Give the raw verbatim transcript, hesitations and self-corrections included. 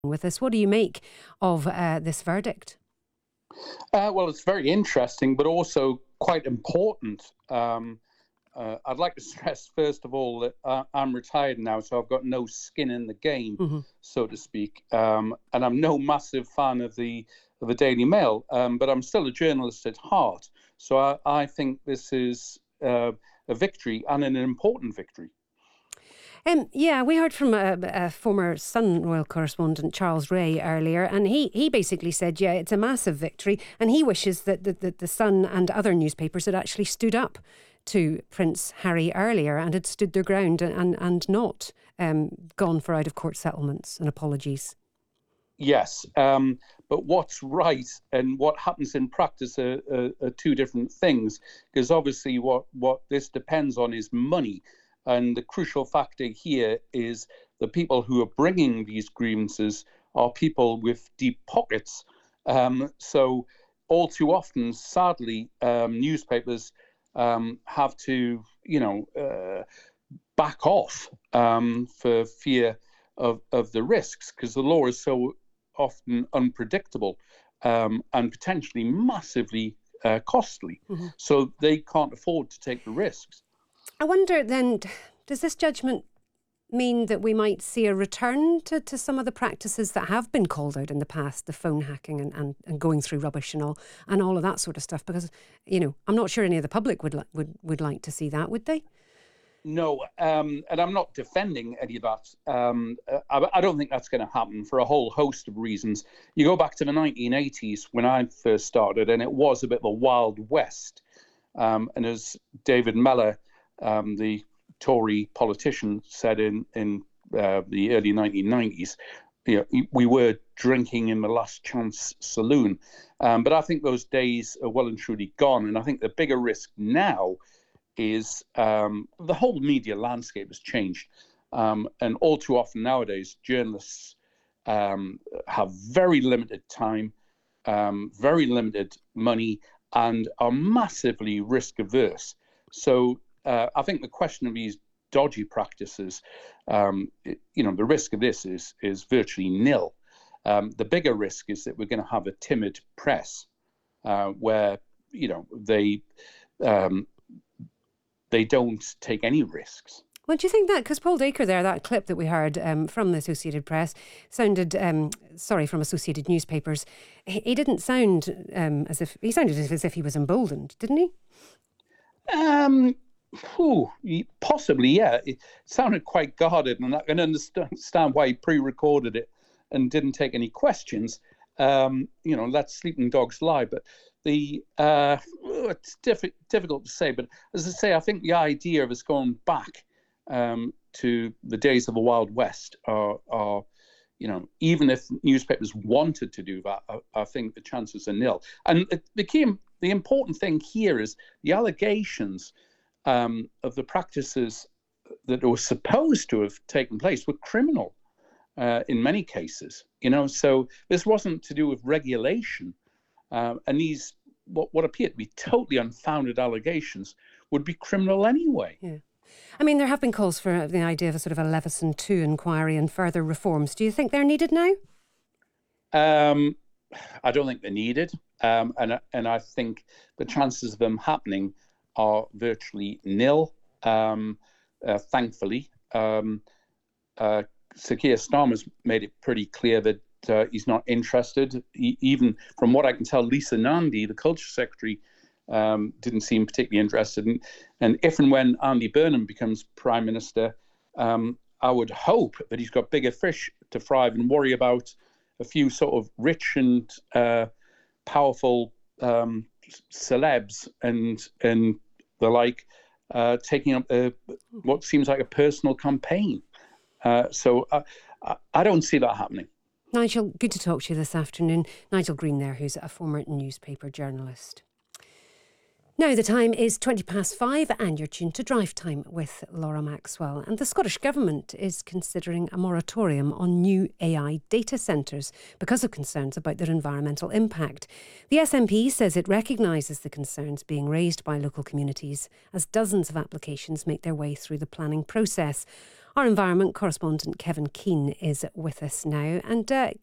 with us. What do you make of uh, this verdict? Uh, well, it's very interesting, but also quite important. Um, uh, I'd like to stress, first of all, that uh, I'm retired now, so I've got no skin in the game, mm-hmm. so to speak. Um, and I'm no massive fan of the of the Daily Mail, um, but I'm still a journalist at heart. So I, I think this is uh, a victory, and an important victory. Um, yeah, we heard from a, a former Sun Royal correspondent, Charles Ray, earlier, and he, he basically said, yeah, it's a massive victory, and he wishes that the, the, the Sun and other newspapers had actually stood up to Prince Harry earlier and had stood their ground and, and, and not um, gone for out-of-court settlements and apologies. Yes, um, but what's right and what happens in practice are, are, are two different things, because obviously what, what this depends on is money. And the crucial factor here is the people who are bringing these grievances are people with deep pockets. Um, so all too often, sadly, um, newspapers um, have to, you know, uh, back off um, for fear of, of the risks, because the law is so often unpredictable um, and potentially massively uh, costly. Mm-hmm. So they can't afford to take the risks. I wonder then, does this judgment mean that we might see a return to, to some of the practices that have been called out in the past, the phone hacking and, and, and going through rubbish and all and all of that sort of stuff? Because, you know, I'm not sure any of the public would li- would would like to see that, would they? No, um, and I'm not defending any of that. Um, I, I don't think that's going to happen for a whole host of reasons. You go back to the nineteen eighties when I first started, and it was a bit of a Wild West. Um, and as David Mellor, Um, the Tory politician, said in in uh, the early nineteen nineties, you know, we were drinking in the Last Chance saloon. Um, but I think those days are well and truly gone. And I think the bigger risk now is um, the whole media landscape has changed. Um, and all too often nowadays, journalists um, have very limited time, um, very limited money, and are massively risk averse. So Uh, I think the question of these dodgy practices, um, it, you know, the risk of this is is virtually nil. Um, the bigger risk is that we're going to have a timid press uh, where, you know, they um, they don't take any risks. Well, do you think that, because Paul Dacre there, that clip that we heard um, from the Associated Press, sounded, um, sorry, from Associated Newspapers, he, he didn't sound um, as if, he sounded as if he was emboldened, didn't he? Um. Ooh, possibly, yeah. It sounded quite guarded, and I can understand why he pre-recorded it and didn't take any questions. Um, you know, let sleeping dogs lie. But the uh, it's diff- difficult to say. But as I say, I think the idea of us going back um, to the days of the Wild West are, are, you know, even if newspapers wanted to do that, I, I think the chances are nil. And the key, the important thing here is the allegations Um, of the practices that were supposed to have taken place were criminal uh, in many cases. You know, so this wasn't to do with regulation, uh, and these what, what appear to be totally unfounded allegations would be criminal anyway. Yeah, I mean, there have been calls for the idea of a sort of a Leveson two inquiry and further reforms. Do you think they're needed now? Um, I don't think they're needed, um, and and I think the chances of them happening are virtually nil, um, uh, thankfully. Um, uh, Sir Keir Starmer's made it pretty clear that uh, he's not interested. He, even from what I can tell, Lisa Nandy, the Culture Secretary, um, didn't seem particularly interested. And, and if and when Andy Burnham becomes Prime Minister, um, I would hope that he's got bigger fish to fry and worry about a few sort of rich and uh, powerful um, celebs and and the like uh, taking up a, what seems like a personal campaign. Uh, so I, I don't see that happening. Nigel, good to talk to you this afternoon. Nigel Green there, who's a former newspaper journalist. Now the time is twenty past five and you're tuned to Drive Time with Laura Maxwell. And the Scottish Government is considering a moratorium on new A I data centres because of concerns about their environmental impact. The S N P says it recognises the concerns being raised by local communities as dozens of applications make their way through the planning process. Our environment correspondent Kevin Keane is with us now. And uh,